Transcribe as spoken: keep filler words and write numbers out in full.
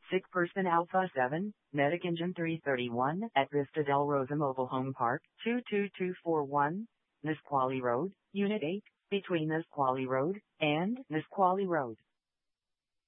Sick Person Alpha seven, Medic Engine three thirty-one at Vista del Rosa Mobile Home Park, two two two four one, Nisqually Road, Unit eight, between Nisqually Road and Nisqually Road.